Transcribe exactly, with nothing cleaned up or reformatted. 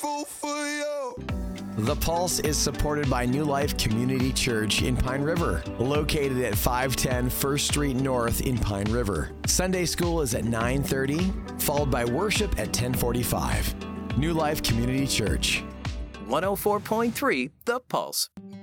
grateful for you. The Pulse is supported by New Life Community Church in Pine River, located at five ten First Street North in Pine River. Sunday school is at nine thirty, followed by worship at ten forty-five. New Life Community Church. one oh four point three The Pulse.